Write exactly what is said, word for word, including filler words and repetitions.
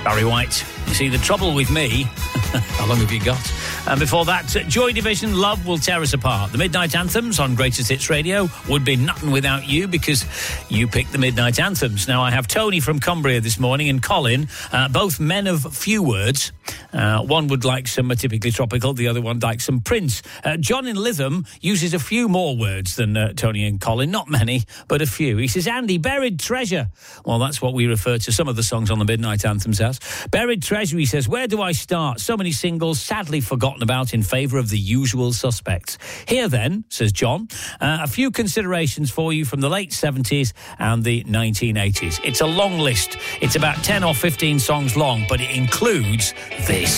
Barry White. You see, the trouble with me... How long have you got? And before that, Joy Division, Love Will Tear Us Apart. The Midnight Anthems on Greatest Hits Radio would be nothing without you, because you picked the Midnight Anthems. Now, I have Tony from Cumbria this morning and Colin, uh, both men of few words. Uh, one would like some uh, typically tropical, the other one likes some Prince. Uh, John in Lytham uses a few more words than uh, Tony and Colin. Not many, but a few. He says, Andy, Buried Treasure. Well, that's what we refer to some of the songs on the Midnight Anthems as. Buried Treasure, he says, where do I start? So many singles sadly forgotten about in favour of the usual suspects. Here then, says John, uh, a few considerations for you from the late seventies and the nineteen eighties. It's a long list. It's about ten or fifteen songs long, but it includes this.